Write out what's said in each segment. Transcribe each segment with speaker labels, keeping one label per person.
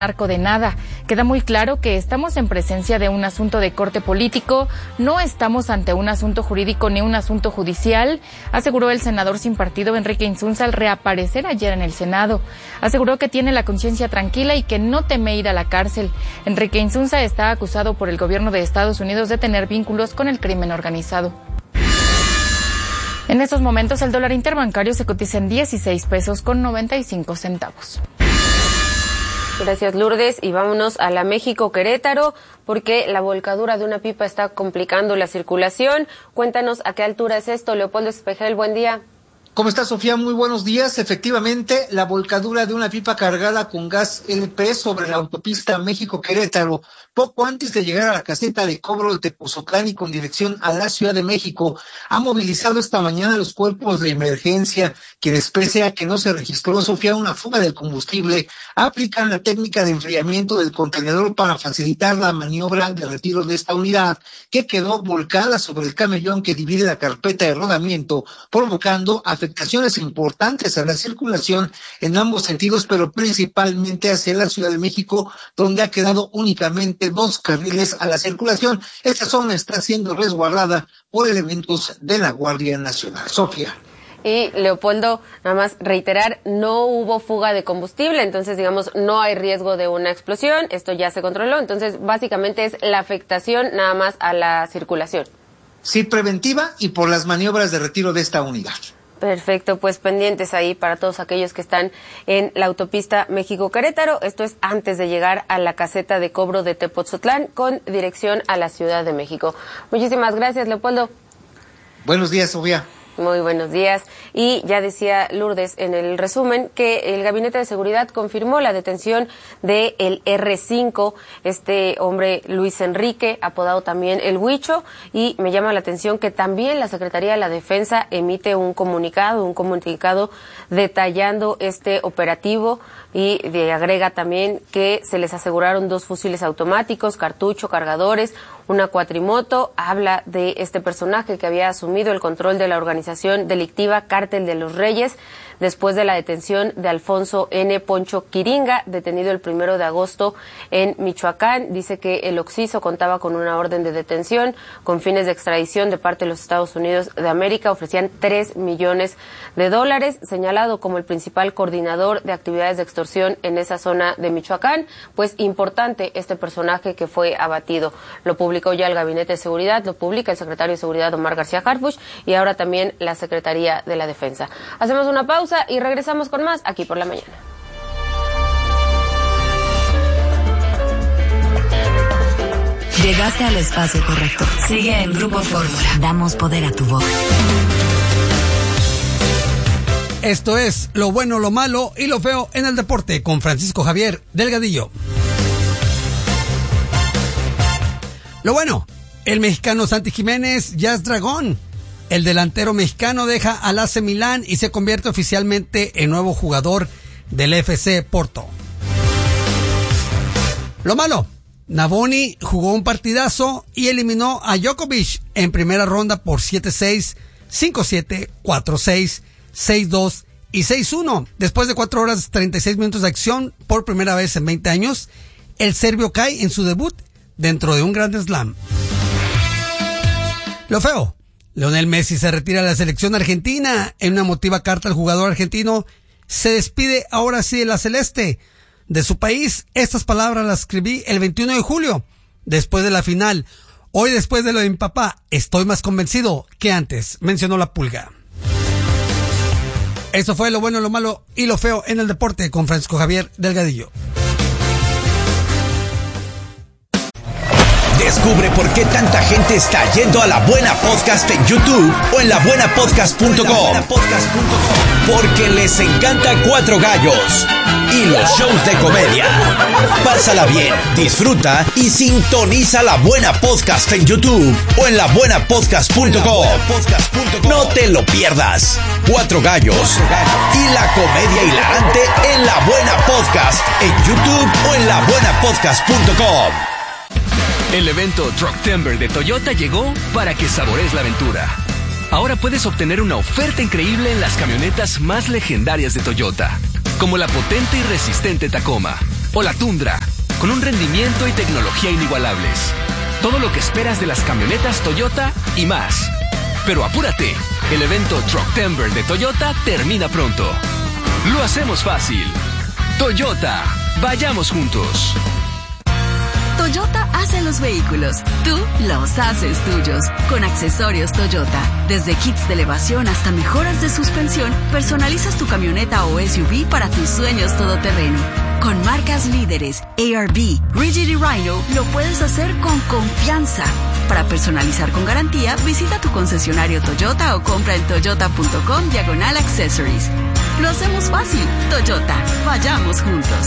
Speaker 1: marco de nada. Queda muy claro que estamos en presencia de un asunto de corte político, no estamos ante un asunto jurídico ni un asunto judicial, aseguró el senador sin partido Enrique Insunza al reaparecer ayer en el Senado. Aseguró que tiene la conciencia tranquila y que no teme ir a la cárcel. Enrique Insunza está acusado por el gobierno de Estados Unidos de tener vínculos con el crimen organizado. En estos momentos el dólar interbancario se cotiza en 16 pesos con 95 centavos.
Speaker 2: Gracias, Lourdes, y vámonos a la México-Querétaro, porque la volcadura de una pipa está complicando la circulación. Cuéntanos a qué altura es esto, Leopoldo Espejel, buen día.
Speaker 3: ¿Cómo está, Sofía? Muy buenos días. Efectivamente, la volcadura de una pipa cargada con gas LP sobre la autopista México-Querétaro, poco antes de llegar a la caseta de cobro de Tepozotlán y con dirección a la Ciudad de México, ha movilizado esta mañana los cuerpos de emergencia, quienes pese a que no se registró, Sofía, una fuga del combustible, aplican la técnica de enfriamiento del contenedor para facilitar la maniobra de retiro de esta unidad, que quedó volcada sobre el camellón que divide la carpeta de rodamiento, provocando afectaciones importantes a la circulación en ambos sentidos, pero principalmente hacia la Ciudad de México, donde ha quedado únicamente 2 carriles a la circulación. Esta zona está siendo resguardada por elementos de la Guardia Nacional. Sofía.
Speaker 2: Y Leopoldo, nada más reiterar, no hubo fuga de combustible, entonces digamos no hay riesgo de una explosión, esto ya se controló, entonces básicamente es la afectación nada más a la circulación.
Speaker 3: Sí, preventiva y por las maniobras de retiro de esta unidad.
Speaker 2: Perfecto, pues pendientes ahí para todos aquellos que están en la autopista México-Querétaro. Esto es antes de llegar a la caseta de cobro de Tepozotlán con dirección a la Ciudad de México. Muchísimas gracias, Leopoldo.
Speaker 3: Buenos días, Sofía.
Speaker 2: Muy buenos días. Y ya decía Lourdes en el resumen que el Gabinete de Seguridad confirmó la detención de el R5, este hombre Luis Enrique, apodado también El Huicho, y me llama la atención que también la Secretaría de la Defensa emite un comunicado detallando este operativo y agrega también que se les aseguraron 2 fusiles automáticos, cartucho, cargadores, una cuatrimoto. Habla de este personaje que había asumido el control de la organización delictiva Cártel de los Reyes después de la detención de Alfonso N. Poncho Quiringa, detenido el 1 de agosto en Michoacán. Dice que el occiso contaba con una orden de detención con fines de extradición de parte de los Estados Unidos de América. Ofrecían $3 millones, señalado como el principal coordinador de actividades de extorsión en esa zona de Michoacán. Pues importante este personaje que fue abatido. Lo publicó ya el Gabinete de Seguridad, lo publica el secretario de Seguridad Omar García Harfuch y ahora también la Secretaría de la Defensa. Hacemos una pausa y regresamos con más aquí por la mañana.
Speaker 4: Llegaste al espacio correcto. Sigue en Grupo Fórmula. Damos poder a tu voz.
Speaker 5: Esto es lo bueno, lo malo y lo feo en el deporte con Francisco Javier Delgadillo. Lo bueno, el mexicano Santi Jiménez ya es dragón. El delantero mexicano deja al AC Milán y se convierte oficialmente en nuevo jugador del FC Porto. Lo malo, Navoni jugó un partidazo y eliminó a Djokovic en primera ronda por 7-6, 5-7, 4-6, 6-2 y 6-1. Después de 4 horas 36 minutos de acción, por primera vez en 20 años, el serbio cae en su debut dentro de un Grand Slam. Lo feo, Lionel Messi se retira de la selección argentina. En una emotiva carta al jugador argentino se despide ahora sí de la celeste de su país. Estas palabras las escribí el 21 de julio, después de la final. Hoy, después de lo de mi papá, estoy más convencido que antes, mencionó la Pulga. Eso fue lo bueno, lo malo y lo feo en el deporte con Francisco Javier Delgadillo.
Speaker 6: Descubre por qué tanta gente está yendo a La Buena Podcast en YouTube o en labuenapodcast.com. Porque les encanta Cuatro Gallos y los shows de comedia. Pásala bien, disfruta y sintoniza La Buena Podcast en YouTube o en labuenapodcast.com. No te lo pierdas. Cuatro Gallos y la comedia hilarante en La Buena Podcast en YouTube o en labuenapodcast.com.
Speaker 7: El evento Trucktember de Toyota llegó para que saborees la aventura. Ahora puedes obtener una oferta increíble en las camionetas más legendarias de Toyota, como la potente y resistente Tacoma, o la Tundra, con un rendimiento y tecnología inigualables. Todo lo que esperas de las camionetas Toyota y más. Pero apúrate, el evento Trucktember de Toyota termina pronto. Lo hacemos fácil. Toyota, vayamos juntos.
Speaker 8: Toyota hace los vehículos, tú los haces tuyos. Con accesorios Toyota, desde kits de elevación hasta mejoras de suspensión, personalizas tu camioneta o SUV para tus sueños todoterreno. Con marcas líderes, ARB, Rigid y Rhino, lo puedes hacer con confianza. Para personalizar con garantía, visita tu concesionario Toyota o compra en toyota.com/accessories. Lo hacemos fácil. Toyota, vayamos juntos.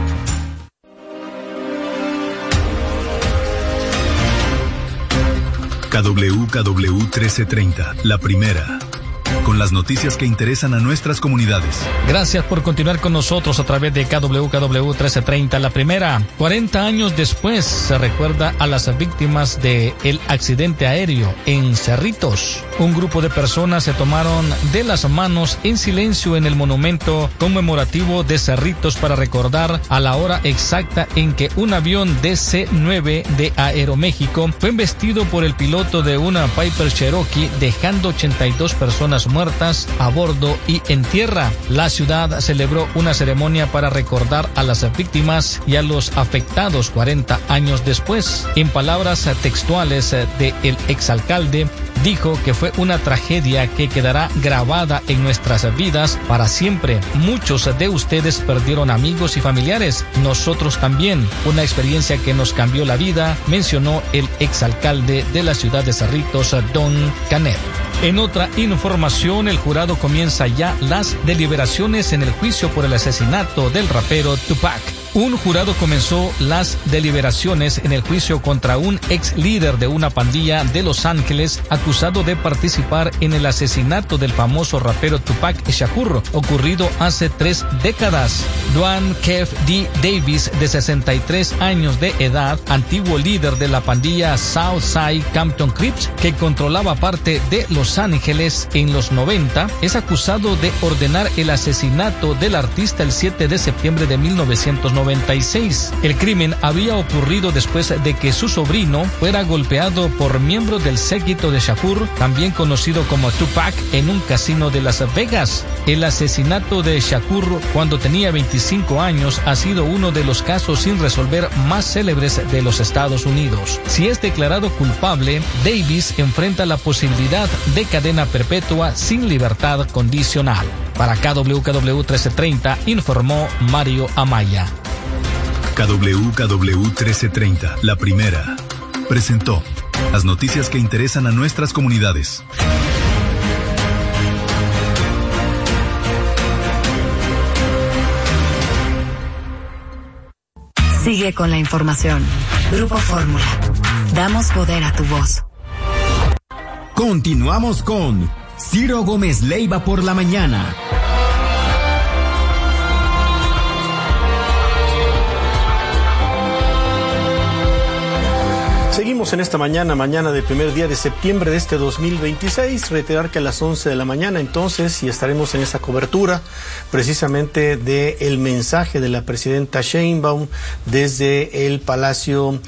Speaker 9: KWKW 1330, la primera. Con las noticias que interesan a nuestras comunidades.
Speaker 10: Gracias por continuar con nosotros a través de KWKW 1330, la primera. 40 años después se recuerda a las víctimas del accidente aéreo en Cerritos. Un grupo de personas se tomaron de las manos en silencio en el monumento conmemorativo de Cerritos para recordar a la hora exacta en que un avión DC-9 de Aeroméxico fue embestido por el piloto de una Piper Cherokee, dejando 82 personas muertas a bordo y en tierra. La ciudad celebró una ceremonia para recordar a las víctimas y a los afectados 40 años después. En palabras textuales del exalcalde, dijo que fue una tragedia que quedará grabada en nuestras vidas para siempre. Muchos de ustedes perdieron amigos y familiares, nosotros también. Una experiencia que nos cambió la vida, mencionó el exalcalde de la ciudad de Cerritos, Don Canet. En otra información, el jurado comienza ya las deliberaciones en el juicio por el asesinato del rapero Tupac. Un jurado comenzó las deliberaciones en el juicio contra un ex líder de una pandilla de Los Ángeles acusado de participar en el asesinato del famoso rapero Tupac Shakur, ocurrido hace 3 décadas. Duane Kef D. Davis, de 63 años de edad, antiguo líder de la pandilla Southside Compton Crips, que controlaba parte de Los Ángeles en los 90, es acusado de ordenar el asesinato del artista el 7 de septiembre de 1996. El crimen había ocurrido después de que su sobrino fuera golpeado por miembros del séquito de Shakur, también conocido como Tupac, en un casino de Las Vegas. El asesinato de Shakur cuando tenía 25 años ha sido uno de los casos sin resolver más célebres de los Estados Unidos. Si es declarado culpable, Davis enfrenta la posibilidad de cadena perpetua sin libertad condicional. Para KWKW 1330 informó Mario Amaya.
Speaker 9: KWKW 1330, la primera, presentó las noticias que interesan a nuestras comunidades.
Speaker 4: Sigue con la información. Grupo Fórmula. Damos poder a tu voz.
Speaker 11: Continuamos con Ciro Gómez Leiva por la mañana.
Speaker 12: Seguimos en esta mañana del primer día de septiembre de este 2026. Reiterar que a las 11 de la mañana entonces, y estaremos en esa cobertura precisamente del mensaje de la presidenta Sheinbaum desde el Palacio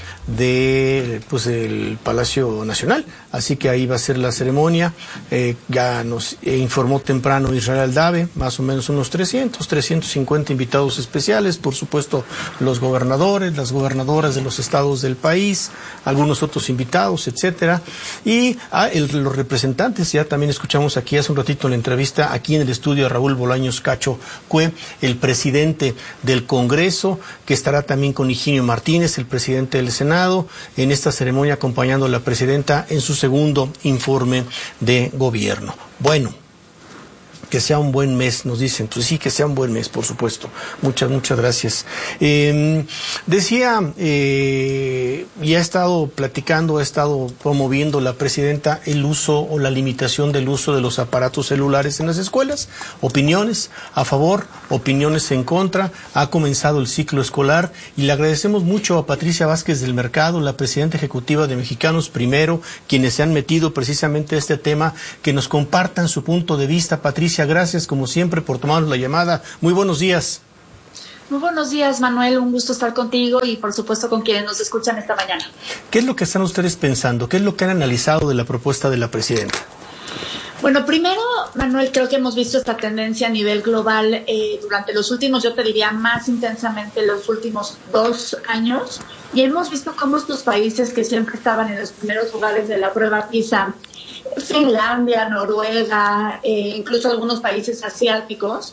Speaker 12: el Palacio Nacional. Así que ahí va a ser la ceremonia. Ya nos informó temprano Israel Aldave, más o menos unos 350 invitados especiales, por supuesto los gobernadores, las gobernadoras de los estados del país, algunos otros invitados, etcétera, y los representantes. Ya también escuchamos aquí hace un ratito en la entrevista aquí en el estudio a Raúl Bolaños Cacho Cue, el presidente del Congreso, que estará también con Higinio Martínez, el presidente del Senado, en esta ceremonia acompañando a la presidenta en su segundo informe de gobierno. Bueno, que sea un buen mes, nos dicen. Pues sí, que sea un buen mes, por supuesto. Muchas gracias. Decía, y ha estado platicando, ha estado promoviendo la presidenta el uso o la limitación del uso de los aparatos celulares en las escuelas. Opiniones a favor, opiniones en contra. Ha comenzado el ciclo escolar y le agradecemos mucho a Patricia Vázquez del Mercado, la presidenta ejecutiva de Mexicanos Primero, quienes se han metido precisamente a este tema, que nos compartan su punto de vista. Patricia, gracias como siempre por tomarnos la llamada. Muy buenos días.
Speaker 13: Muy buenos días, Manuel. Un gusto estar contigo y, por supuesto, con quienes nos escuchan esta mañana.
Speaker 12: ¿Qué es lo que están ustedes pensando? ¿Qué es lo que han analizado de la propuesta de la presidenta?
Speaker 13: Bueno, primero, Manuel, creo que hemos visto esta tendencia a nivel global durante los últimos, yo te diría más intensamente los últimos 2 años, y hemos visto cómo estos países que siempre estaban en los primeros lugares de la prueba PISA, Finlandia, Noruega, incluso algunos países asiáticos,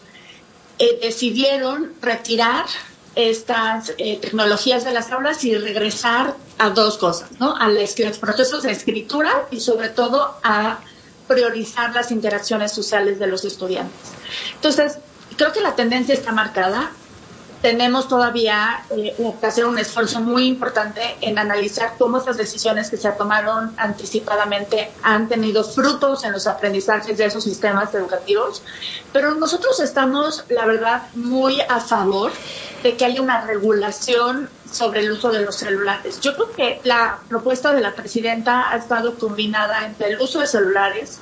Speaker 13: decidieron retirar estas tecnologías de las aulas y regresar a 2 cosas, ¿no? A los procesos de escritura y sobre todo a priorizar las interacciones sociales de los estudiantes. Entonces, creo que la tendencia está marcada. Tenemos todavía que hacer un esfuerzo muy importante en analizar cómo esas decisiones que se tomaron anticipadamente han tenido frutos en los aprendizajes de esos sistemas educativos, pero nosotros estamos, la verdad, muy a favor de que haya una regulación sobre el uso de los celulares. Yo creo que la propuesta de la presidenta ha estado combinada entre el uso de celulares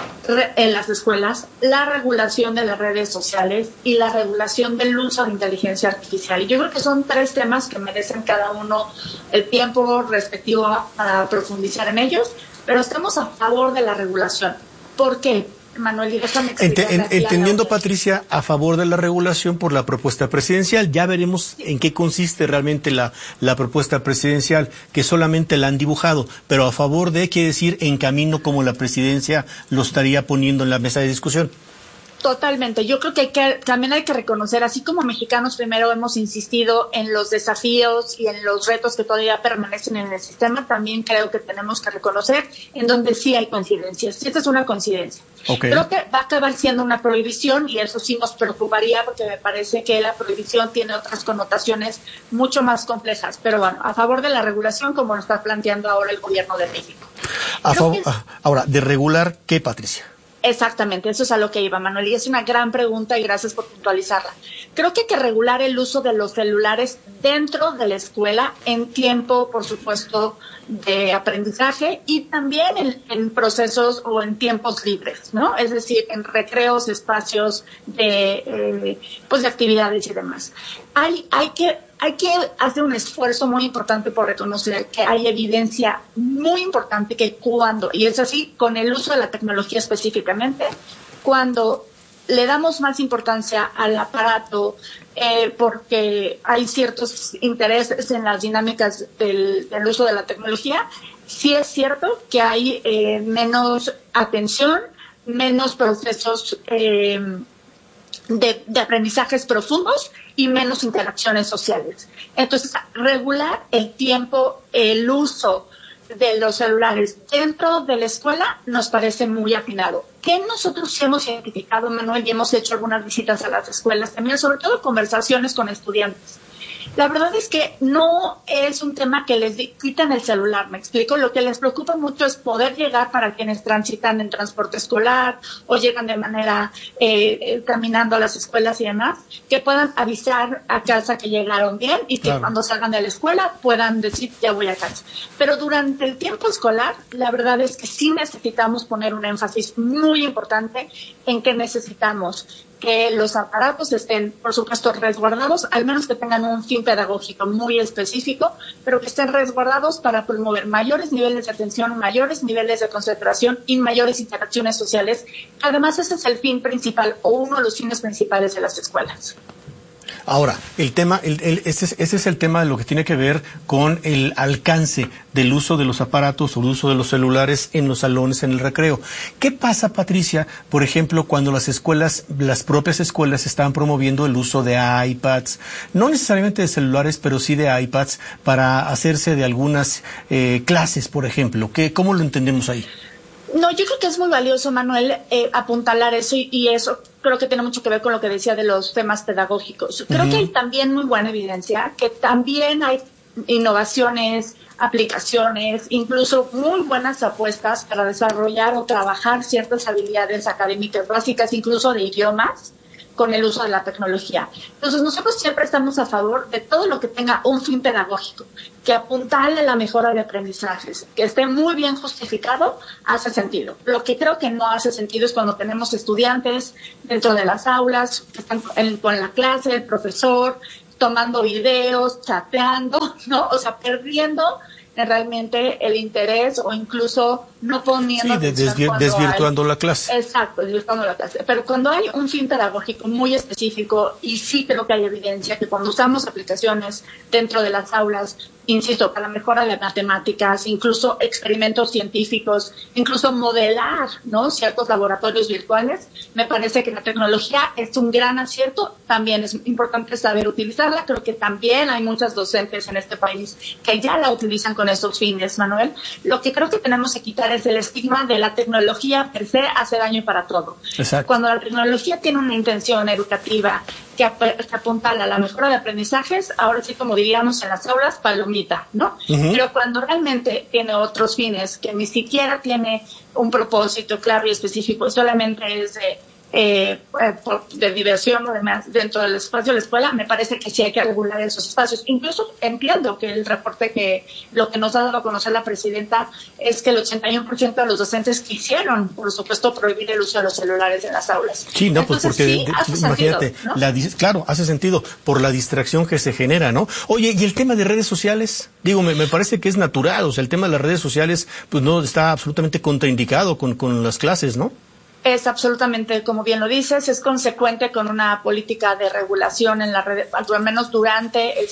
Speaker 13: en las escuelas, la regulación de las redes sociales y la regulación del uso de inteligencia artificial. Y yo creo que son 3 temas que merecen cada uno el tiempo respectivo para profundizar en ellos, pero estamos a favor de la regulación. ¿Por qué, Manuel?
Speaker 12: Entendiendo, Patricia, a favor de la regulación por la propuesta presidencial. Ya veremos en qué consiste realmente la propuesta presidencial, que solamente la han dibujado, pero a favor de, quiere decir, en camino como la presidencia lo estaría poniendo en la mesa de discusión.
Speaker 13: Totalmente. Yo creo que también hay que reconocer, así como mexicanos primero hemos insistido en los desafíos y en los retos que todavía permanecen en el sistema, también creo que tenemos que reconocer en donde sí hay coincidencias. Esta es una coincidencia. Okay. Creo que va a acabar siendo una prohibición y eso sí nos preocuparía porque me parece que la prohibición tiene otras connotaciones mucho más complejas. Pero bueno, a favor de la regulación como lo está planteando ahora el gobierno de México.
Speaker 12: Ahora, ¿de regular qué, Patricia?
Speaker 13: Exactamente, eso es a lo que iba, Manuel, y es una gran pregunta y gracias por puntualizarla. Creo que hay que regular el uso de los celulares dentro de la escuela en tiempo, por supuesto, de aprendizaje y también en procesos o en tiempos libres, ¿no? Es decir, en recreos, espacios de actividades y demás. Hay que hacer un esfuerzo muy importante por reconocer que hay evidencia muy importante que cuando, y es así con el uso de la tecnología específicamente, cuando le damos más importancia al aparato porque hay ciertos intereses en las dinámicas del uso de la tecnología, sí es cierto que hay menos atención, menos procesos de aprendizajes profundos y menos interacciones sociales. Entonces, regular el tiempo, el uso de los celulares dentro de la escuela nos parece muy afinado. Que nosotros hemos identificado, Manuel, y hemos hecho algunas visitas a las escuelas también, sobre todo conversaciones con estudiantes. La verdad es que no es un tema que les quitan el celular, me explico. Lo que les preocupa mucho es poder llegar para quienes transitan en transporte escolar o llegan de manera caminando a las escuelas y demás, que puedan avisar a casa que llegaron bien y que cuando salgan de la escuela puedan decir ya voy a casa. Pero durante el tiempo escolar, la verdad es que sí necesitamos poner un énfasis muy importante en que necesitamos que los aparatos estén, por supuesto, resguardados, al menos que tengan un fin pedagógico muy específico, pero que estén resguardados para promover mayores niveles de atención, mayores niveles de concentración y mayores interacciones sociales. Además, ese es el fin principal o uno de los fines principales de las escuelas.
Speaker 12: Ahora, ese es el tema de lo que tiene que ver con el alcance del uso de los aparatos o el uso de los celulares en los salones, en el recreo. ¿Qué pasa, Patricia, por ejemplo, cuando las propias escuelas están promoviendo el uso de iPads, no necesariamente de celulares, pero sí de iPads, para hacerse de algunas clases, por ejemplo? ¿Cómo lo entendemos ahí?
Speaker 13: No, yo creo que es muy valioso, Manuel, apuntalar eso y eso creo que tiene mucho que ver con lo que decía de los temas pedagógicos. Creo que hay también muy buena evidencia, que también hay innovaciones, aplicaciones, incluso muy buenas apuestas para desarrollar o trabajar ciertas habilidades académicas básicas, incluso de idiomas, con el uso de la tecnología. Entonces, nosotros siempre estamos a favor de todo lo que tenga un fin pedagógico, que apuntale a la mejora de aprendizajes, que esté muy bien justificado, hace sentido. Lo que creo que no hace sentido es cuando tenemos estudiantes dentro de las aulas, que están con la clase, el profesor, tomando videos, chateando, ¿no? O sea, perdiendo realmente el interés o incluso no poniendo
Speaker 12: desvirtuando la clase.
Speaker 13: Exacto, desvirtuando la clase. Pero cuando hay un fin pedagógico muy específico, y sí creo que hay evidencia que cuando usamos aplicaciones dentro de las aulas, insisto, para la mejora de matemáticas, incluso experimentos científicos, incluso modelar, ¿no?, ciertos laboratorios virtuales, me parece que la tecnología es un gran acierto. También es importante saber utilizarla. Creo que también hay muchas docentes en este país que ya la utilizan con esos fines, Manuel. Lo que creo que tenemos que quitar es el estigma de la tecnología per se hace daño para todo.
Speaker 12: Exacto.
Speaker 13: Cuando la tecnología tiene una intención educativa que apuntala a la mejora de aprendizajes, ahora sí, como diríamos en las aulas, palomita, ¿no? Uh-huh. Pero cuando realmente tiene otros fines, que ni siquiera tiene un propósito claro y específico, solamente es de diversión o demás dentro del espacio de la escuela, me parece que sí hay que regular esos espacios. Incluso entiendo que el reporte que lo que nos ha dado a conocer la presidenta es que el 81% de los docentes quisieron, por supuesto, prohibir el uso de los celulares en las aulas.
Speaker 12: Sí, no,
Speaker 13: entonces,
Speaker 12: pues porque
Speaker 13: sí,
Speaker 12: imagínate,
Speaker 13: sentido, ¿no?
Speaker 12: Claro, hace sentido por la distracción que se genera, ¿no? Oye, ¿y el tema de redes sociales? Digo, me parece que es natural, o sea, el tema de las redes sociales, pues no está absolutamente contraindicado con las clases, ¿no?
Speaker 13: Es absolutamente, como bien lo dices, es consecuente con una política de regulación en la red, al menos durante el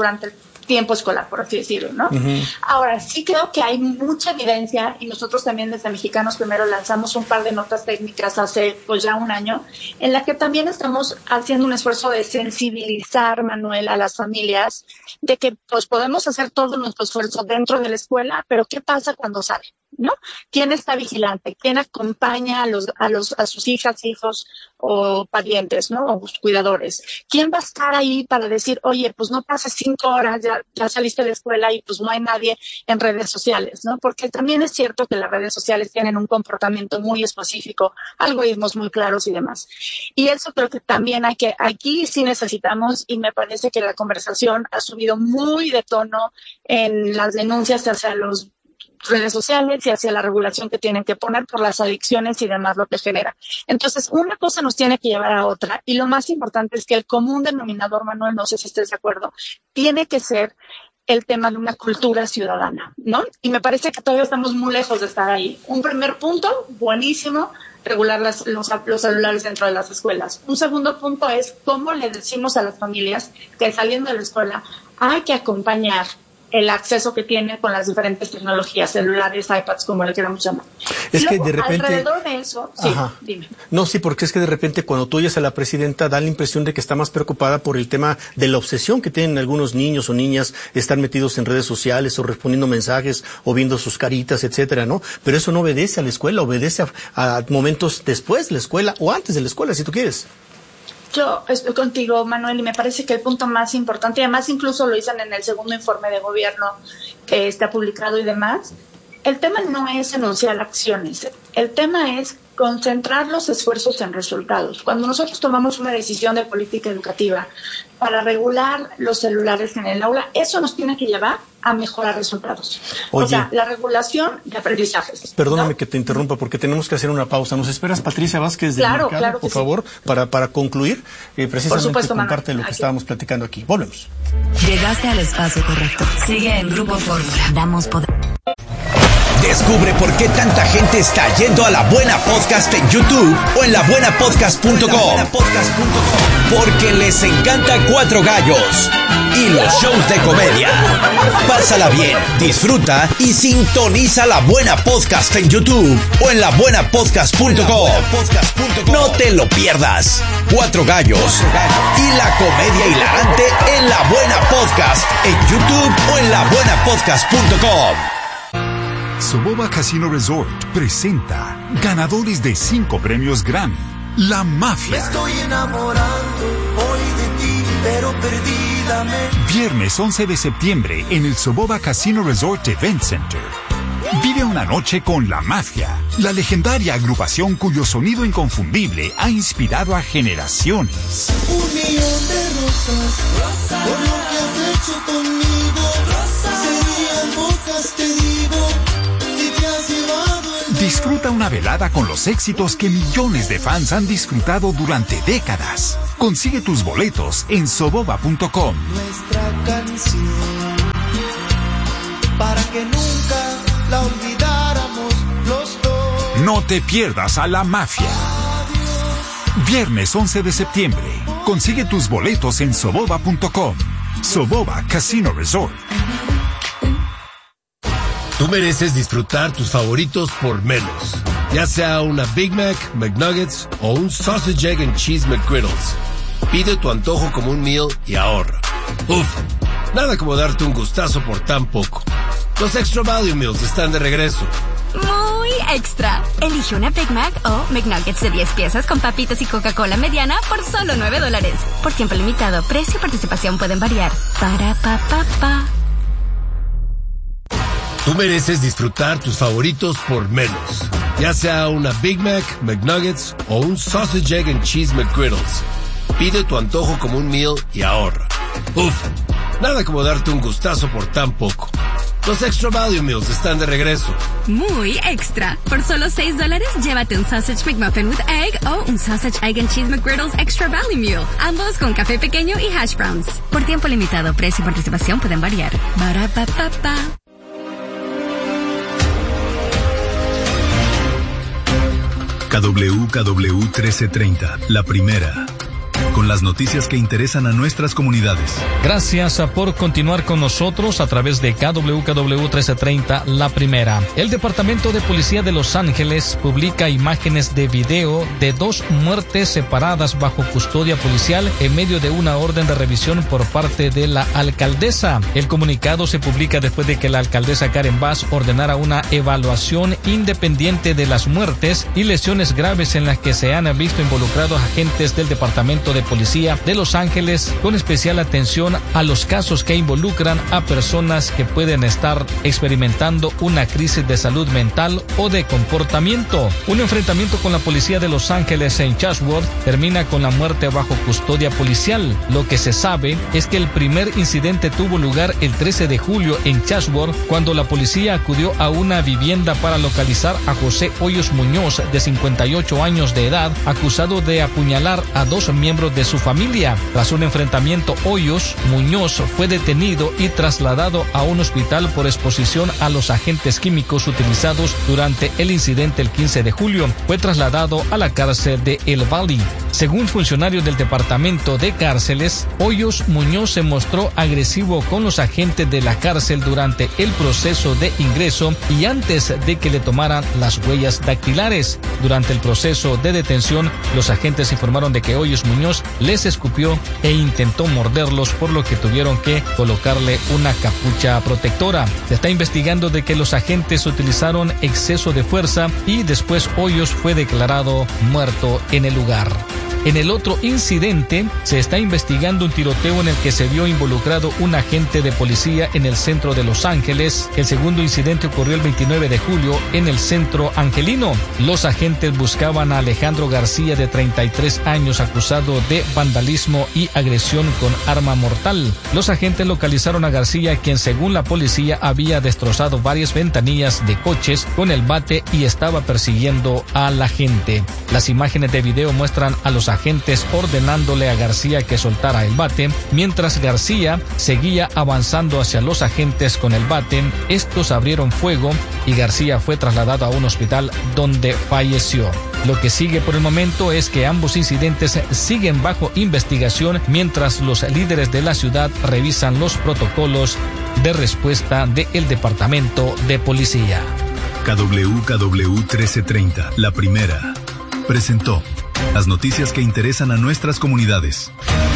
Speaker 13: tiempo escolar, por así decirlo, ¿no? Uh-huh. Ahora, sí creo que hay mucha evidencia, y nosotros también desde Mexicanos Primero lanzamos un par de notas técnicas hace pues ya un año, en la que también estamos haciendo un esfuerzo de sensibilizar, Manuel, a las familias, de que pues podemos hacer todo nuestro esfuerzo dentro de la escuela, pero ¿qué pasa cuando sale? ¿No? ¿Quién está vigilante? ¿Quién acompaña a sus hijas, hijos o parientes, ¿no? O cuidadores? ¿Quién va a estar ahí para decir, oye, pues no pases 5 horas, ya saliste de la escuela y pues no hay nadie en redes sociales, ¿no? Porque también es cierto que las redes sociales tienen un comportamiento muy específico, algoritmos muy claros y demás. Y eso creo que también aquí sí necesitamos, y me parece que la conversación ha subido muy de tono en las denuncias hacia los redes sociales y hacia la regulación que tienen que poner por las adicciones y demás lo que genera. Entonces, una cosa nos tiene que llevar a otra, y lo más importante es que el común denominador, Manuel, no sé si estés de acuerdo, tiene que ser el tema de una cultura ciudadana, ¿no? Y me parece que todavía estamos muy lejos de estar ahí. Un primer punto, buenísimo, regular los celulares dentro de las escuelas. Un segundo punto es cómo le decimos a las familias que saliendo de la escuela hay que acompañar el acceso que tiene con las diferentes tecnologías, celulares, iPads, como le queramos llamar.
Speaker 12: Es
Speaker 13: luego,
Speaker 12: que de repente...
Speaker 13: alrededor de eso... Sí, dime.
Speaker 12: No, sí, porque es que de repente cuando tú oyes a la presidenta da la impresión de que está más preocupada por el tema de la obsesión que tienen algunos niños o niñas, estar metidos en redes sociales o respondiendo mensajes o viendo sus caritas, etcétera, ¿no? Pero eso no obedece a la escuela, obedece a momentos después de la escuela o antes de la escuela, si tú quieres.
Speaker 13: Yo estoy contigo, Manuel, y me parece que el punto más importante, y además incluso lo dicen en el segundo informe de gobierno que está publicado y demás, el tema no es enunciar acciones, el tema es concentrar los esfuerzos en resultados. Cuando nosotros tomamos una decisión de política educativa para regular los celulares en el aula, eso nos tiene que llevar a mejorar resultados.
Speaker 12: Oye,
Speaker 13: o sea, la regulación de aprendizajes.
Speaker 12: Perdóname,
Speaker 13: ¿no?
Speaker 12: que te interrumpa porque tenemos que hacer una pausa. ¿Nos esperas, Patricia Vázquez, del Mercado,
Speaker 13: claro
Speaker 12: por
Speaker 13: sí.
Speaker 12: favor, para concluir precisamente
Speaker 13: supuesto,
Speaker 12: con parte de lo que
Speaker 13: aquí
Speaker 12: estábamos platicando aquí? Volvemos.
Speaker 4: Llegaste al espacio correcto. Sigue en Grupo Fórmula. Damos poder.
Speaker 6: Descubre por qué tanta gente está yendo a La Buena Podcast en YouTube o en labuenapodcast.com. Porque les encanta Cuatro Gallos y los shows de comedia. Pásala bien, disfruta y sintoniza La Buena Podcast en YouTube o en labuenapodcast.com. No te lo pierdas. Cuatro Gallos y la comedia hilarante en La Buena Podcast en YouTube o en labuenapodcast.com.
Speaker 14: Soboba Casino Resort presenta ganadores de 5 premios Grammy. La Mafia.
Speaker 15: Me estoy enamorando hoy de ti, pero perdídame.
Speaker 14: Viernes 11 de septiembre en el Soboba Casino Resort Event Center. Vive una noche con La Mafia, la legendaria agrupación cuyo sonido inconfundible ha inspirado a generaciones.
Speaker 15: 1 millón de rosas, por lo que has hecho conmigo, serían pocas, te digo, si te has llevado el...
Speaker 14: Disfruta una velada con los éxitos que millones de fans han disfrutado durante décadas. Consigue tus boletos en soboba.com.
Speaker 15: Nuestra canción, para que nunca la olvidáramos los dos.
Speaker 14: No te pierdas a La Mafia. Viernes 11 de septiembre. Consigue tus boletos en soboba.com. Soboba Casino Resort.
Speaker 16: Tú mereces disfrutar tus favoritos por menos. Ya sea una Big Mac, McNuggets o un Sausage, Egg and Cheese McGriddles. Pide tu antojo como un meal y ahorra. Uf, nada como darte un gustazo por tan poco. Los Extra Value Meals están de regreso.
Speaker 17: Muy extra. Elige una Big Mac o McNuggets de 10 piezas con papitas y Coca-Cola mediana por solo $9. Por tiempo limitado, precio y participación pueden variar. Para pa pa pa.
Speaker 16: Tú mereces disfrutar tus favoritos por menos. Ya sea una Big Mac, McNuggets o un Sausage, Egg and Cheese McGriddles. Pide tu antojo como un meal y ahorra. Uf, nada como darte un gustazo por tan poco. Los Extra Value Meals están de regreso.
Speaker 17: Muy extra. Por solo $6, llévate un Sausage McMuffin with Egg o un Sausage, Egg and Cheese McGriddles Extra Value Meal. Ambos con café pequeño y hash browns. Por tiempo limitado, precio y participación pueden variar. Para pa pa pa.
Speaker 9: KWKW 1330, la primera. Con las noticias que interesan a nuestras comunidades.
Speaker 10: Gracias por continuar con nosotros a través de KWKW 1330, la primera. El Departamento de Policía de Los Ángeles publica imágenes de video de 2 muertes separadas bajo custodia policial en medio de una orden de revisión por parte de la alcaldesa. El comunicado se publica después de que la alcaldesa Karen Bass ordenara una evaluación independiente de las muertes y lesiones graves en las que se han visto involucrados agentes del Departamento de Policía de Los Ángeles, con especial atención a los casos que involucran a personas que pueden estar experimentando una crisis de salud mental o de comportamiento. Un enfrentamiento con la policía de Los Ángeles en Chatsworth termina con la muerte bajo custodia policial. Lo que se sabe es que el primer incidente tuvo lugar el 13 de julio en Chatsworth, cuando la policía acudió a una vivienda para localizar a José Hoyos Muñoz, de 58 años de edad, acusado de apuñalar a 2 miembros de su familia. Tras un enfrentamiento, Hoyos Muñoz fue detenido y trasladado a un hospital por exposición a los agentes químicos utilizados durante el incidente el 15 de julio. Fue trasladado a la cárcel de El Valle. Según funcionarios del Departamento de Cárceles, Hoyos Muñoz se mostró agresivo con los agentes de la cárcel durante el proceso de ingreso y antes de que le tomaran las huellas dactilares. Durante el proceso de detención, los agentes informaron de que Hoyos Muñoz les escupió e intentó morderlos, por lo que tuvieron que colocarle una capucha protectora. Se está investigando de que los agentes utilizaron exceso de fuerza y después Hoyos fue declarado muerto en el lugar. En el otro incidente, se está investigando un tiroteo en el que se vio involucrado un agente de policía en el centro de Los Ángeles. El segundo incidente ocurrió el 29 de julio en el centro angelino. Los agentes buscaban a Alejandro García, de 33 años, acusado de vandalismo y agresión con arma mortal. Los agentes localizaron a García, quien según la policía había destrozado varias ventanillas de coches con el bate y estaba persiguiendo a la gente. Las imágenes de video muestran a los agentes ordenándole a García que soltara el bate, mientras García seguía avanzando hacia los agentes con el bate. Estos abrieron fuego y García fue trasladado a un hospital donde falleció. Lo que sigue por el momento es que ambos incidentes siguen bajo investigación mientras los líderes de la ciudad revisan los protocolos de respuesta del Departamento de Policía.
Speaker 9: KWKW 1330, la primera, presentó las noticias que interesan a nuestras comunidades.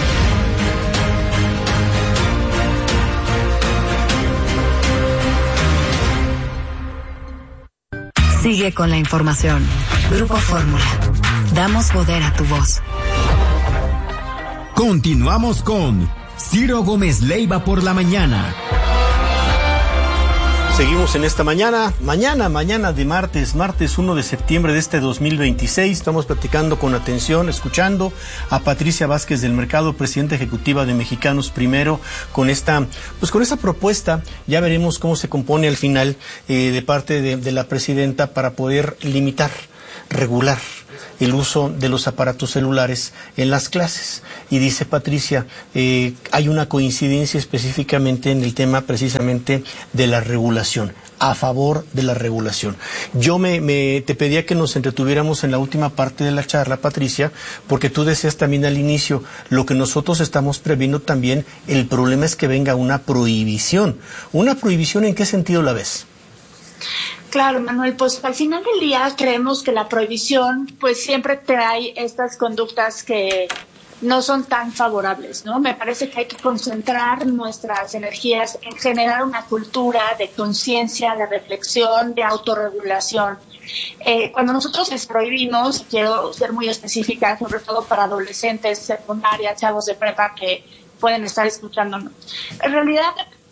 Speaker 4: Sigue con la información. Grupo Fórmula. Damos poder a tu voz.
Speaker 11: Continuamos con Ciro Gómez Leiva por la mañana.
Speaker 12: Seguimos en esta mañana de martes 1 de septiembre de este 2026. Estamos platicando con atención, escuchando a Patricia Vázquez del Mercado, presidenta ejecutiva de Mexicanos Primero, con esta propuesta. Ya veremos cómo se compone al final de parte de la presidenta para poder limitar, regular el uso de los aparatos celulares en las clases. Y dice Patricia, hay una coincidencia específicamente en el tema precisamente de la regulación, a favor de la regulación. Yo te pedía que nos entretuviéramos en la última parte de la charla, Patricia, porque tú decías también al inicio, lo que nosotros estamos previendo también, el problema es que venga una prohibición. ¿Una prohibición en qué sentido la ves?
Speaker 13: Claro, Manuel, pues al final del día creemos que la prohibición pues siempre trae estas conductas que no son tan favorables, ¿no? Me parece que hay que concentrar nuestras energías en generar una cultura de conciencia, de reflexión, de autorregulación. Cuando nosotros les prohibimos, quiero ser muy específica, sobre todo para adolescentes, secundaria, chavos de prepa que pueden estar escuchándonos, en realidad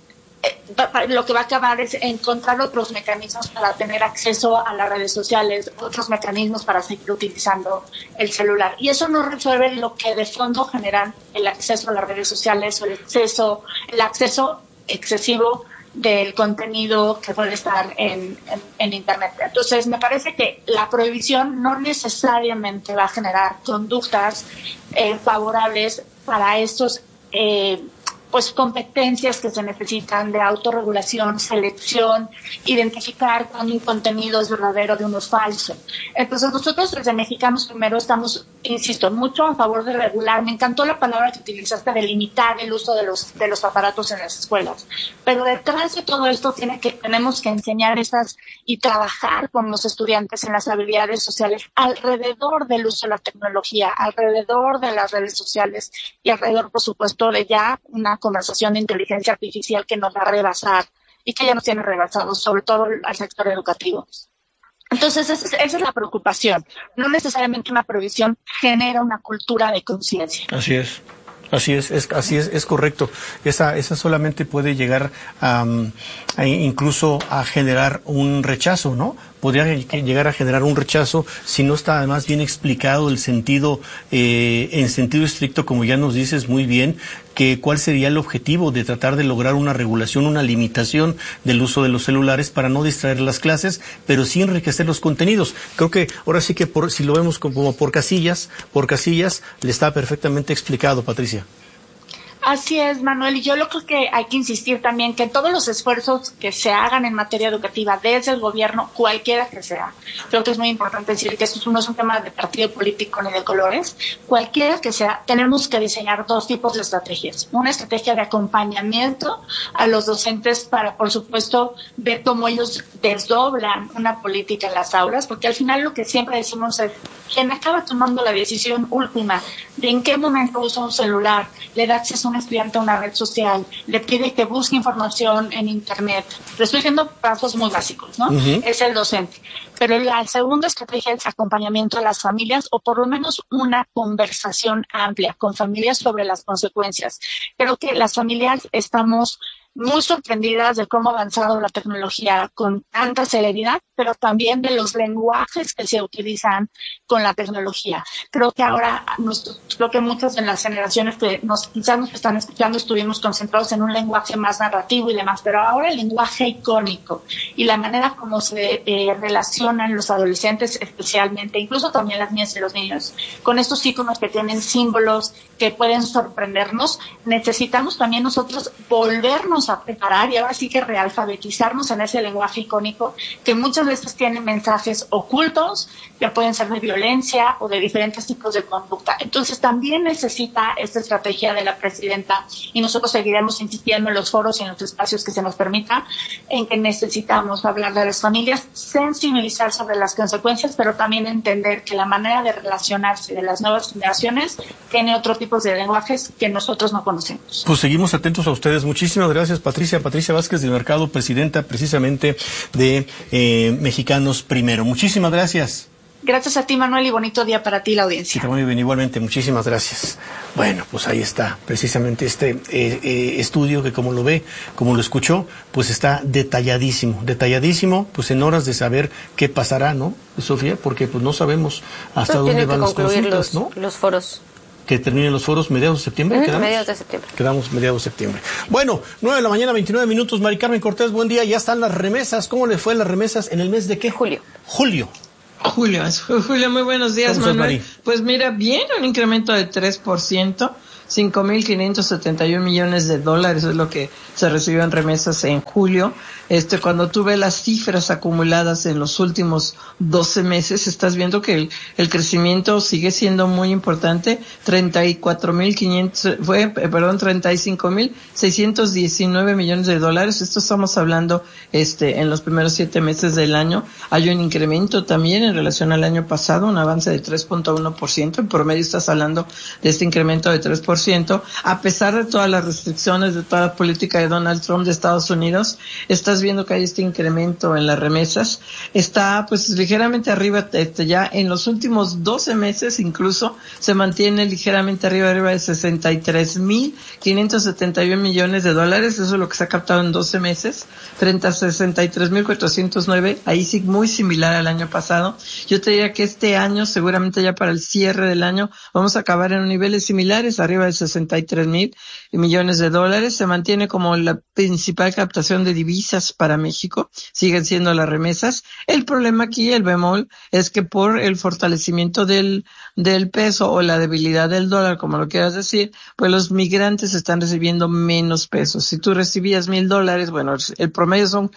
Speaker 13: lo que va a acabar es encontrar otros mecanismos para tener acceso a las redes sociales, otros mecanismos para seguir utilizando el celular. Y eso no resuelve lo que de fondo generan el acceso a las redes sociales o el acceso excesivo del contenido que puede estar en Internet. Entonces, me parece que la prohibición no necesariamente va a generar conductas favorables para estos pues competencias que se necesitan de autorregulación, selección, identificar cuando un contenido es verdadero de uno es falso. Entonces nosotros desde Mexicanos Primero estamos, insisto, mucho a favor de regular. Me encantó la palabra que utilizaste de limitar el uso de los aparatos en las escuelas. Pero detrás de todo esto tenemos que enseñar y trabajar con los estudiantes en las habilidades sociales alrededor del uso de la tecnología, alrededor de las redes sociales y alrededor, por supuesto, de ya una conversación de inteligencia artificial que nos va a rebasar y que ya nos tiene rebasados, sobre todo al sector educativo. Entonces, esa es la preocupación. No necesariamente una prohibición genera una cultura de conciencia.
Speaker 12: Así es correcto. Esa solamente puede llegar incluso a generar un rechazo, ¿no? Podría llegar a generar un rechazo si no está además bien explicado el sentido, en sentido estricto, como ya nos dices muy bien, que cuál sería el objetivo de tratar de lograr una regulación, una limitación del uso de los celulares para no distraer las clases, pero sí enriquecer los contenidos. Creo que ahora sí que si lo vemos como por casillas, le está perfectamente explicado, Patricia.
Speaker 13: Así es, Manuel, y yo creo que hay que insistir también que todos los esfuerzos que se hagan en materia educativa desde el gobierno, cualquiera que sea, creo que es muy importante decir que esto no es un tema de partido político ni de colores, cualquiera que sea, tenemos que diseñar dos tipos de estrategias. Una estrategia de acompañamiento a los docentes para, por supuesto, ver cómo ellos desdoblan una política en las aulas, porque al final lo que siempre decimos es, quien acaba tomando la decisión última de en qué momento usa un celular, le da acceso a un estudiante a una red social, le pide que busque información en Internet. Le estoy diciendo pasos muy básicos, ¿no? Uh-huh. Es el docente. Pero la segunda estrategia es acompañamiento a las familias o por lo menos una conversación amplia con familias sobre las consecuencias. Creo que las familias estamos muy sorprendidas de cómo ha avanzado la tecnología con tanta celeridad, pero también de los lenguajes que se utilizan con la tecnología. Creo que ahora, creo que muchas de las generaciones que quizás nos están escuchando estuvimos concentrados en un lenguaje más narrativo y demás, pero ahora el lenguaje icónico y la manera como se relacionan los adolescentes especialmente, incluso también las niñas y los niños, con estos iconos que tienen símbolos que pueden sorprendernos, necesitamos también nosotros volvernos a preparar y ahora sí que realfabetizarnos en ese lenguaje icónico que muchas veces tiene mensajes ocultos que pueden ser de violencia o de diferentes tipos de conducta. Entonces también necesita esta estrategia de la presidenta y nosotros seguiremos insistiendo en los foros y en los espacios que se nos permita en que necesitamos hablar de las familias, sensibilizar sobre las consecuencias, pero también entender que la manera de relacionarse de las nuevas generaciones tiene otro tipo de lenguajes que nosotros no conocemos.
Speaker 12: Pues seguimos atentos a ustedes. Muchísimas gracias, Patricia Vázquez del Mercado, presidenta precisamente de Mexicanos Primero. Muchísimas gracias.
Speaker 13: Gracias a ti, Manuel, y bonito día para ti, la audiencia.
Speaker 12: Sí, muy bien, igualmente, muchísimas gracias. Bueno, pues ahí está, precisamente este estudio que como lo ve, como lo escuchó, pues está detalladísimo, pues en horas de saber qué pasará, ¿no, Sofía? Porque pues no sabemos hasta dónde van las consultas, ¿no?
Speaker 2: Los foros.
Speaker 12: Que terminen los foros mediados de septiembre.
Speaker 2: Mediados de septiembre.
Speaker 12: Quedamos mediados de septiembre. Bueno, 9 a.m, 29 minutos. Mari Carmen Cortés, buen día. Ya están las remesas. ¿Cómo le fue las remesas en el mes de qué?
Speaker 2: Julio,
Speaker 18: muy buenos días, Manuel. Pues mira, bien, un incremento de 3%. 5.571 millones de dólares es lo que se recibió en remesas en julio. Cuando tú ves las cifras acumuladas en los últimos 12 meses, estás viendo que el crecimiento sigue siendo muy importante. 35.619 millones de dólares. Esto estamos hablando, en los primeros 7 meses del año. Hay un incremento también en relación al año pasado, un avance de 3.1%. En promedio estás hablando de este incremento de 3%. A pesar de todas las restricciones, de toda la política de Donald Trump de Estados Unidos, estás viendo que hay este incremento en las remesas. Está pues ligeramente arriba, ya en los últimos 12 meses incluso se mantiene ligeramente arriba de 63.571 millones de dólares. Eso es lo que se ha captado en 12 meses, frente a 63.409, ahí sí muy similar al año pasado. Yo te diría que este año, seguramente ya para el cierre del año, vamos a acabar en niveles similares, arriba de 63.000 millones de dólares. Se mantiene como la principal captación de divisas para México, siguen siendo las remesas. El problema aquí, el bemol, es que por el fortalecimiento del peso o la debilidad del dólar, como lo quieras decir, pues los migrantes están recibiendo menos pesos. Si tú recibías $1,000, bueno, el promedio son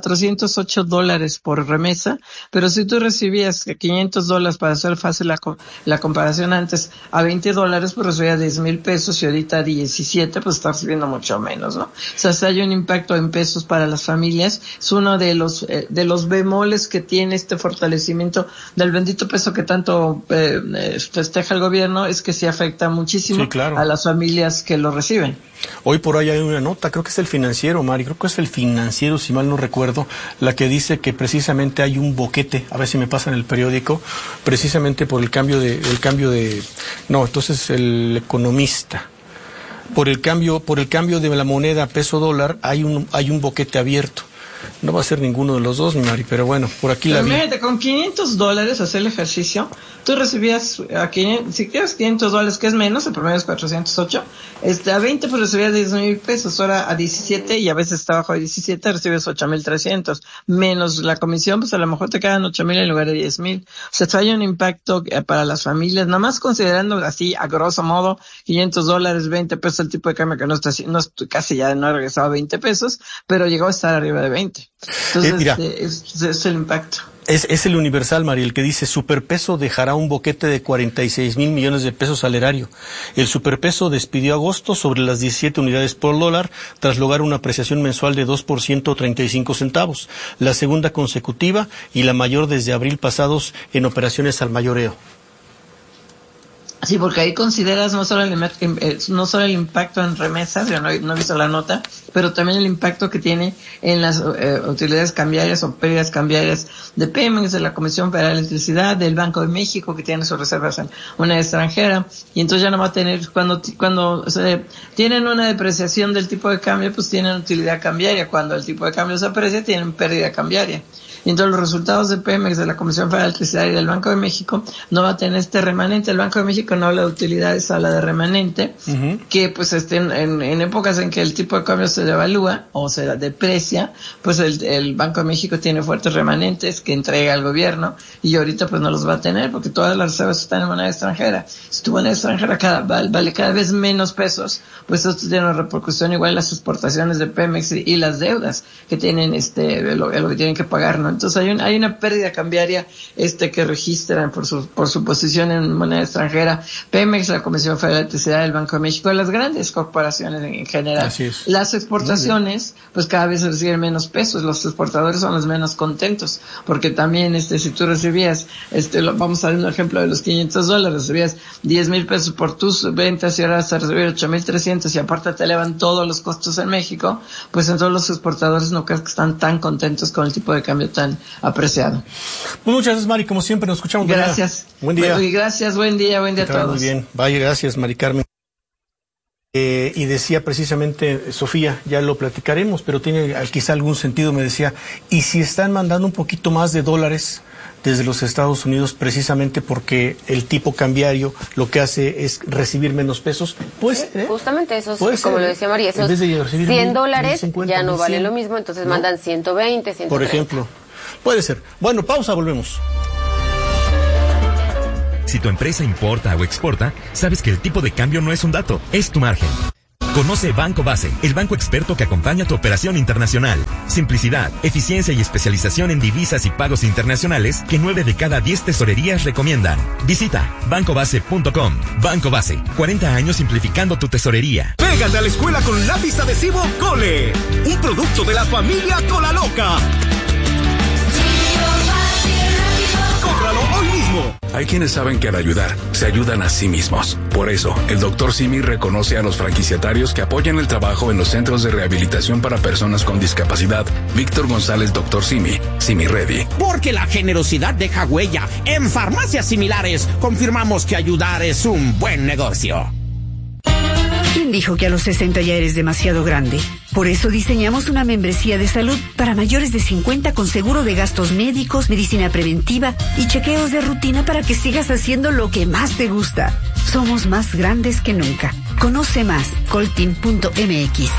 Speaker 18: $408 por remesa, pero si tú recibías $500, para hacer fácil la comparación antes, a $20, pues recibías 10,000 pesos, y ahorita 17, pues está recibiendo mucho menos, ¿no? O sea, si hay un impacto en pesos para las familias, es uno de los bemoles que tiene este fortalecimiento del bendito peso que tanto festeja el gobierno, es que se afecta muchísimo, sí, claro, a las familias que lo reciben.
Speaker 12: Hoy por ahí hay una nota, creo que es el Financiero, Mari, creo que es el Financiero, si mal no recuerdo, la que dice que precisamente hay un boquete, a ver si me pasa en el periódico, precisamente por el cambio de, entonces el Economista. Por el cambio de la moneda peso dólar hay un boquete abierto. No va a ser ninguno de los dos, mi Mari, pero bueno, por aquí la vi.
Speaker 18: Imagínate, con $500 hacer el ejercicio, tú recibías si quieres $500, que es menos, el promedio es 408, a 20 pues recibías 10,000 pesos, ahora a 17, y a veces está bajo de 17, recibes 8,300, menos la comisión, pues a lo mejor te quedan 8,000 en lugar de 10,000. O sea, hay un impacto para las familias, nada más considerando así, a grosso modo, $500, 20 pesos el tipo de cambio, que casi ya no ha regresado a 20 pesos, pero llegó a estar arriba de 20. Entonces,
Speaker 12: mira,
Speaker 18: es el impacto.
Speaker 12: Es el Universal, María, el que dice: superpeso dejará un boquete de 46,000 millones de pesos al erario. El superpeso despidió agosto sobre las 17 unidades por dólar, tras lograr una apreciación mensual de 2% 35 centavos, la segunda consecutiva y la mayor desde abril pasados en operaciones al mayoreo.
Speaker 18: Sí, porque ahí consideras no solo el impacto en remesas, yo no he visto la nota, pero también el impacto que tiene en las utilidades cambiarias o pérdidas cambiarias de Pemex, de la Comisión Federal de Electricidad, del Banco de México, que tiene sus reservas en una extranjera, y entonces ya no va a tener, cuando tienen una depreciación del tipo de cambio, pues tienen utilidad cambiaria. Cuando el tipo de cambio se aprecia, tienen pérdida cambiaria. Y entonces los resultados de Pemex, de la Comisión Federal de Electricidad y del Banco de México no va a tener este remanente. El Banco de México no habla de utilidades, habla de remanente, que pues en épocas en que el tipo de cambio se devalúa o se deprecia, pues el Banco de México tiene fuertes remanentes que entrega al gobierno, y ahorita pues no los va a tener porque todas las reservas están en moneda extranjera. Si tu moneda extranjera vale cada vez menos pesos, pues esto tiene una repercusión igual en las exportaciones de Pemex y las deudas que tienen lo que tienen que pagar, ¿no? Entonces hay una pérdida cambiaria que registran por su posición en moneda extranjera Pemex, la Comisión Federal de Electricidad, el Banco de México, las grandes corporaciones en general. Así es. Las exportaciones, pues cada vez reciben menos pesos, los exportadores son los menos contentos, porque también si tú recibías, vamos a dar un ejemplo de los $500, recibías 10,000 pesos por tus ventas y ahora vas a recibir 8,300 y aparte te elevan todos los costos en México, pues entonces los exportadores no creo que están tan contentos con el tipo de cambio tan tan apreciado.
Speaker 12: Pues muchas gracias, Mari, como siempre, nos escuchamos.
Speaker 18: Gracias.
Speaker 12: Buen día.
Speaker 18: Bueno, y gracias, buen día a todos.
Speaker 12: Muy bien, vaya, gracias, Mari Carmen. Y decía precisamente, Sofía, ya lo platicaremos, pero tiene quizá algún sentido, me decía, ¿y si están mandando un poquito más de dólares desde los Estados Unidos precisamente porque el tipo cambiario lo que hace es recibir menos pesos? Pues
Speaker 2: justamente eso, como lo decía María, esos $100 ya no vale lo mismo, entonces mandan 120, 130.
Speaker 12: Por ejemplo, puede ser. Bueno, pausa, volvemos.
Speaker 19: Si tu empresa importa o exporta, sabes que el tipo de cambio no es un dato, es tu margen. Conoce Banco Base, el banco experto que acompaña tu operación internacional. Simplicidad, eficiencia y especialización en divisas y pagos internacionales que 9 de cada 10 tesorerías recomiendan. Visita bancobase.com. Banco Base, 40 años simplificando tu tesorería.
Speaker 6: Pégate a la escuela con lápiz adhesivo Cole, un producto de la familia Colaloca. ¡Cómpralo hoy mismo!
Speaker 20: Hay quienes saben que al ayudar, se ayudan a sí mismos. Por eso, el Dr. Simi reconoce a los franquiciatarios que apoyan el trabajo en los centros de rehabilitación para personas con discapacidad. Víctor González, Dr. Simi, Simi Ready.
Speaker 21: Porque la generosidad deja huella. En farmacias similares, confirmamos que ayudar es un buen negocio.
Speaker 22: ¿Quién dijo que a los 60 ya eres demasiado grande? Por eso diseñamos una membresía de salud para mayores de 50 con seguro de gastos médicos, medicina preventiva y chequeos de rutina para que sigas haciendo lo que más te gusta. Somos más grandes que nunca. Conoce más, colteam.mx.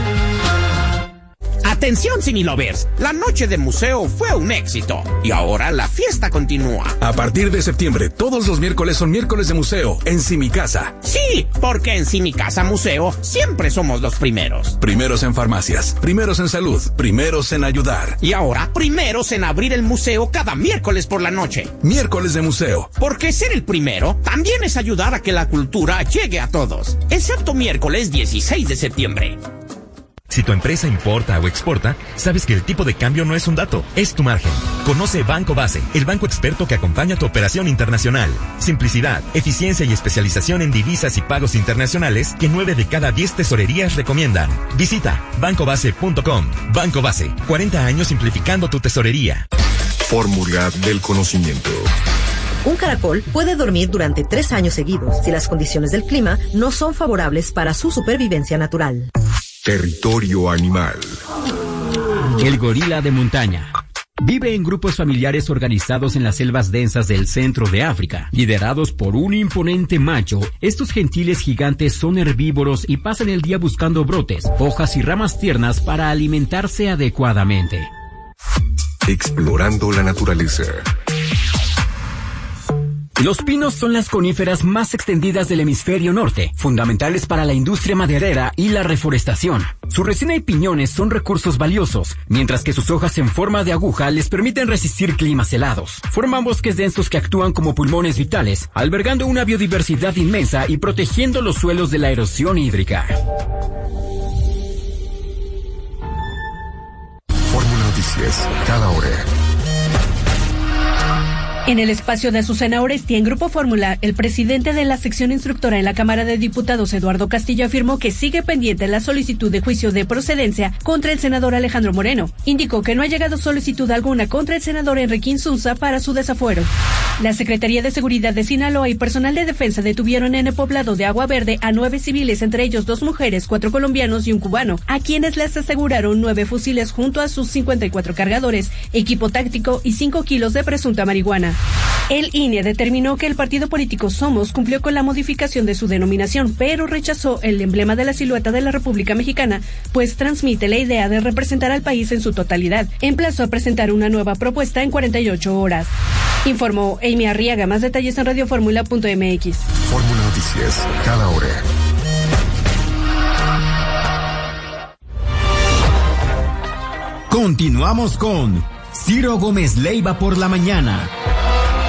Speaker 21: Atención, Cinelovers, la noche de museo fue un éxito y ahora la fiesta continúa.
Speaker 20: A partir de septiembre, todos los miércoles son miércoles de museo en Simicasa.
Speaker 21: Sí, porque en Simicasa Museo siempre somos los primeros.
Speaker 20: Primeros en farmacias, primeros en salud, primeros en ayudar.
Speaker 21: Y ahora, primeros en abrir el museo cada miércoles por la noche.
Speaker 20: Miércoles de museo.
Speaker 21: Porque ser el primero también es ayudar a que la cultura llegue a todos, excepto miércoles 16 de septiembre.
Speaker 19: Si tu empresa importa o exporta, sabes que el tipo de cambio no es un dato, es tu margen. Conoce Banco Base, el banco experto que acompaña tu operación internacional. Simplicidad, eficiencia y especialización en divisas y pagos internacionales que 9 de cada 10 tesorerías recomiendan. Visita bancobase.com. Banco Base, 40 años simplificando tu tesorería.
Speaker 23: Fórmula del conocimiento.
Speaker 24: Un caracol puede dormir durante 3 años seguidos si las condiciones del clima no son favorables para su supervivencia natural.
Speaker 23: Territorio animal.
Speaker 11: El gorila de montaña. Vive en grupos familiares organizados en las selvas densas del centro de África. Liderados por un imponente macho, estos gentiles gigantes son herbívoros y pasan el día buscando brotes, hojas y ramas tiernas para alimentarse adecuadamente.
Speaker 23: Explorando la naturaleza.
Speaker 11: Los pinos son las coníferas más extendidas del hemisferio norte, fundamentales para la industria maderera y la reforestación. Su resina y piñones son recursos valiosos, mientras que sus hojas en forma de aguja les permiten resistir climas helados. Forman bosques densos que actúan como pulmones vitales, albergando una biodiversidad inmensa y protegiendo los suelos de la erosión hídrica.
Speaker 23: Fórmula Noticias, cada hora.
Speaker 25: En el espacio de Azucena Oresti en Grupo Fórmula, el presidente de la sección instructora en la Cámara de Diputados, Eduardo Castillo, afirmó que sigue pendiente la solicitud de juicio de procedencia contra el senador Alejandro Moreno. Indicó que no ha llegado solicitud alguna contra el senador Enrique Insunza para su desafuero. La Secretaría de Seguridad de Sinaloa y personal de defensa detuvieron en el poblado de Agua Verde a 9 civiles, entre ellos 2 mujeres, 4 colombianos y un cubano, a quienes les aseguraron 9 fusiles junto a sus 54 cargadores, equipo táctico y 5 kilos de presunta marihuana. El INE determinó que el partido político Somos cumplió con la modificación de su denominación, pero rechazó el emblema de la silueta de la República Mexicana, pues transmite la idea de representar al país en su totalidad. Emplazó a presentar una nueva propuesta en 48 horas. Informó Amy Arriaga. Más detalles en radioformula.mx.
Speaker 23: Fórmula Noticias, cada hora.
Speaker 11: Continuamos con Ciro Gómez Leiva por la mañana.